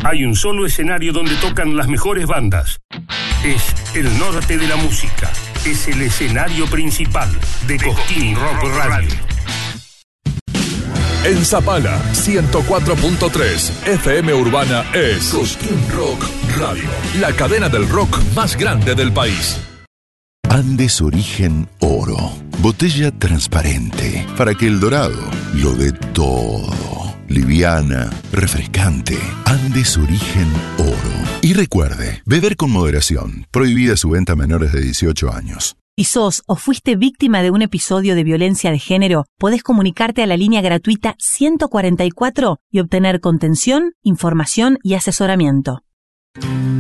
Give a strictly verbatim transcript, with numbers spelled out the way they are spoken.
Hay un solo escenario donde tocan las mejores bandas. Es el norte de la música. Es el escenario principal de Cosquín Rock Radio. En Zapala, ciento cuatro punto tres F M Urbana es Cosquín Rock Radio, la cadena del rock más grande del país. Andes Origen Oro. Botella transparente para que el dorado lo dé todo. Liviana, refrescante. Andes Origen Oro. Y recuerde, beber con moderación. Prohibida su venta a menores de dieciocho años. ¿Y sos o fuiste víctima de un episodio de violencia de género? Podés comunicarte a la línea gratuita ciento cuarenta y cuatro y obtener contención, información y asesoramiento.